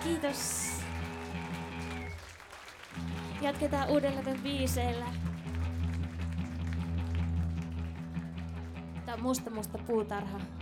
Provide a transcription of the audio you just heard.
Kiitos. Jatketaan uudella biiseillä. Tää on Musta musta puutarha.